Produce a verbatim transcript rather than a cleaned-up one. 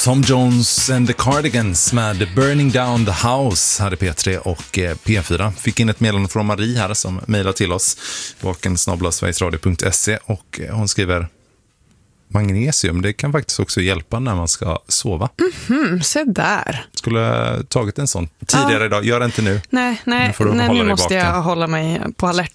Tom Jones and the Cardigans med Burning Down the House hade P tre och P fyra. Fick in ett meddelande från Marie här som mejlar till oss, vaken snabel-a sverigesradio punkt se, och hon skriver: magnesium, det kan faktiskt också hjälpa när man ska sova. Mhm, se där. Skulle ha tagit en sån tidigare ja. idag, gör det inte nu. Nej, nej, nu, nej, nu måste jag hålla mig på alerten